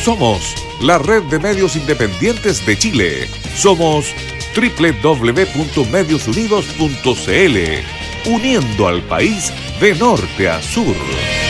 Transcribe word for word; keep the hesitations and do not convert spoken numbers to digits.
Somos la red de medios independientes de Chile. Somos doble u doble u doble u punto medios unidos punto c l, uniendo al país de norte a sur.